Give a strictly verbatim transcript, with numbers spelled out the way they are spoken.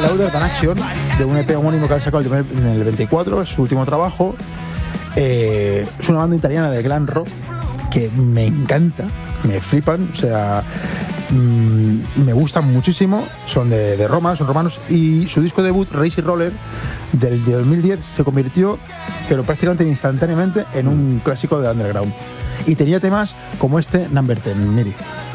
Louder Than Action, de un E P homónimo que han sacado en el veinticuatro, es su último trabajo. Eh, es una banda italiana de glam rock que me encanta, me flipan, o sea, mmm, me gustan muchísimo, son de, de Roma, son romanos, y su disco debut, Racy Roller, del de dos mil diez, se convirtió, pero prácticamente instantáneamente, en un clásico de underground. Y tenía temas como este, Number ten, Miri.